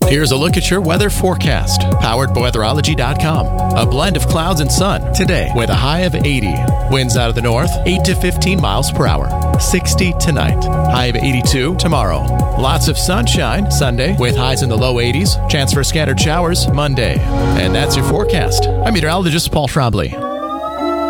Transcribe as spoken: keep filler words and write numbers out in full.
Here's a look at your weather forecast, powered by weatherology dot com. A blend of clouds and sun today with a high of eighty. Winds out of the north, eight to fifteen miles per hour. sixty tonight. High of eighty-two tomorrow. Lots of sunshine Sunday with highs in the low eighties. Chance for scattered showers Monday. And that's your forecast. I'm meteorologist Paul Schraubly.